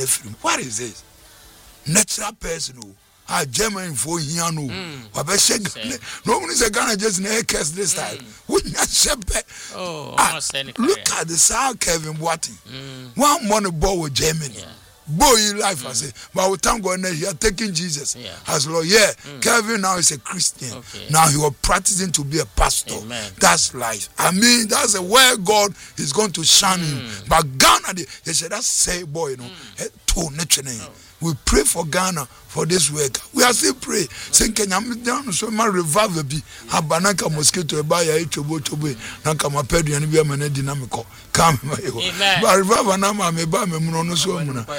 film. What is this? Natural person who a German for Hiano. No one is a Ghana just in a case this time. Wouldn't that shepherd? Look at the South Kevin Watty. 1 money ball with Germany. Boy, life, I say, but with time going there, you are taking Jesus as Lord. Yeah, Kevin now is a Christian. Now he was practicing to be a pastor. That's life. I mean, that's a where God is going to shine him. But Ghana, they said, that's say, boy, you know, we pray for Ghana for this work. We are still praying. Saying, can you down so my revival be a banana mosquito by a chobo, Nakama Pedro and be a man dynamical. Come, but revival Nama may buy me mono so.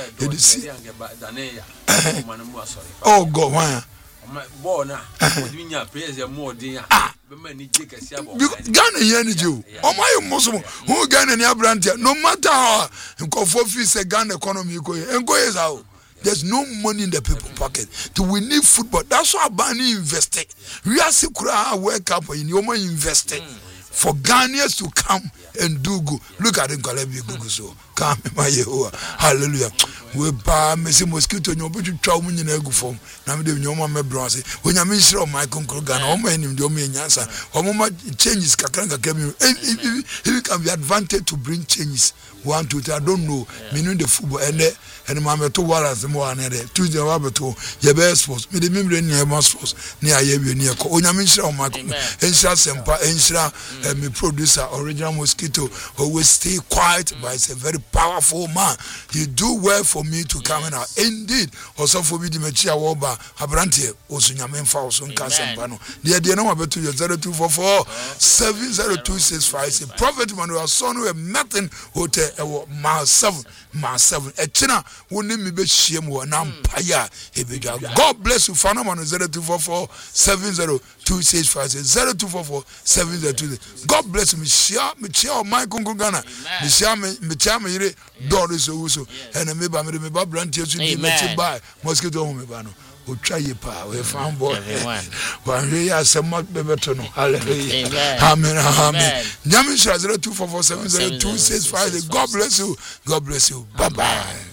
Oh, go, why? Ghana yenny Jew. Oh my Muslim who Ghana near brand no matter how and Kofofi say Ghana economy and go is out. There's no money in the people pocket. We need football. That's why Bani invested. We are secure wake up in your money invested. For Ghanaians to come and do good. Look at the Calabi Google so. Come, my Yehovah. Hallelujah. We buy Messi mosquito, no, but you try when you go form. Now, your mamma bronze. When you miss my conclusion, or my name, Domain Yansa, or Mama changes Kakanga came. It can be advantage to bring changes. 1, 2, 3, I don't know. Meaning the football and Mamma 2 hours the more and Tuesday Wabato, your best sports. Me the member near my sports near Yebi near Onyamisha or Marco, Ensha Sempa, Ensha, me producer, original mosquito, always stay quiet, but it's a very powerful man. You do well for me to come in. Indeed, also for me, the Mechia Woba, Abrante, Osunyamen Fausun Casempano. The idea no about 0244 70265. A prophet Manuel son who nothing hotel mile 7. A China who name me be shame or Nampaya. God bless you, Fanaman 0244 70265. 0244 702. God bless me, Michia, my Kungana, Michia, me Doris also, and a maybe branches you let buy mosquito home. Who try your power, we found boy. But we are somewhat better to know. Hallelujah. Amen. Amen. Yamin 0244 70265. God bless you. God bless you. Bye bye.